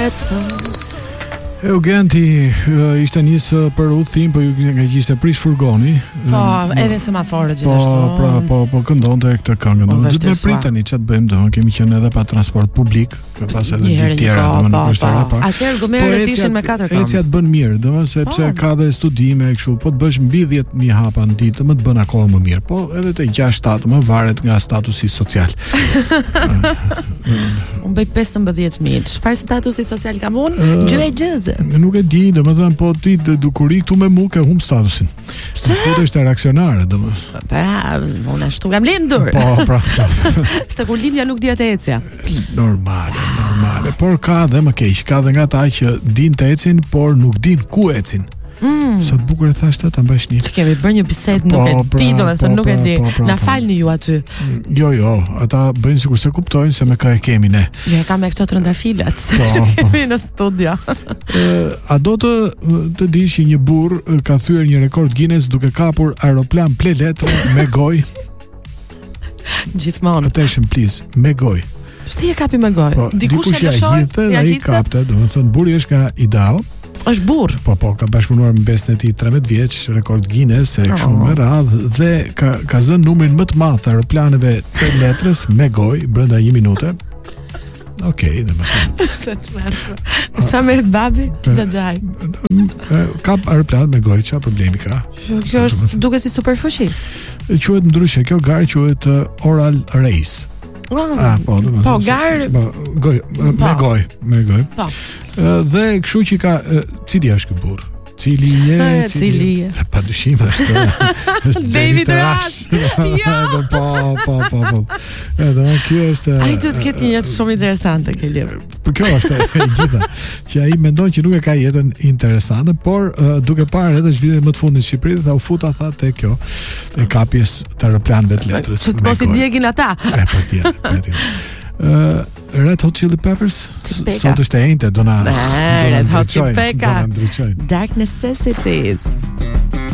Eugenti ishte nisë për udhëtim, po nga që ishte prish furgoni. Po, edhe semafore gjithashtu. Po këndonte këtë këngë. Do të më priteni ç'të bëjmë, do kemi qenë edhe pa transport publik, pas edhe ditë tjera, do nuk është e pa. Atëherë gomerët ishin me 4 këmbë. Ecja të bën mirë, do sepse ka dhe studime kështu, po të bësh mbi 10.000 hapa në ditë, më të bën akoma më mirë. Po edhe te 6-7 më varet nga statusi social. Unë bëj 15.000. Çfarë statusi social kam unë? Gjë e gjëzë. Nuk e di, domethënë po ti dukuri këtu me mua ke humb statusin. Futesh te reaksionare, domethënë. Pa, unë ashtu kam lindur. Po, pra. Se kur lindja nuk di atë ecja. Normale. Por ka dhe më keq, ka dhe nga ata që din të ecin, por nuk din ku ecin. Sa të bukur e thashtë ta mbash një. Kemi bërë një bisedë, nuk e di, domethënë nuk e di. Na falni ju aty. Jo, ata bëjnë sikur se kuptojnë se me ka e kemi ne. Jo, e kam me këto trëndafilat. Kemi në studio. A do të dish që një burr ka thyer një rekord Guinness duke kapur aeroplan plelet me gojë? Gjithmonë. Attention please, me gojë. Si e kapi me gojë? Dikush e lëshoi, ja i kapte, domethënë burri është nga Idao. Është burr. Po, ka bashkëpunuar me besën e tij 13 vjeç, rekord Guinness e kështu me radhë dhe ka zënë numrin më të madh të aeroplaneve të letrës me gojë brenda 1 minute. Okej, domethënë. Sa të merr. Sa merr babi? Xhaxhaj. Kap aeroplan me gojë, çfarë problemi ka? Kjo është duke si superfuqi. Quhet ndryshe, kjo garë quhet oral race. Po, garë. Me gojë. Po. Dhe kështu që ka cili është ky burr? Cili je? Pa dyshim është David Rush. Jo. Po. Edhe kjo është. Ai duhet të ketë një jetë shumë interesante ke libër. Po kjo është e gjitha. Që ai mendon që nuk e ka jetën interesante, por duke parë edhe zhvillimin më të fundit në Shqipëri, tha u futa te kjo e kapjes të aeroplanëve të letrës. Ç't mos i djegin ata. Po tjetër. Red Hot Chili Peppers sot është e njëjtë, do na Red Hot Chili Peppers Dark Necessities.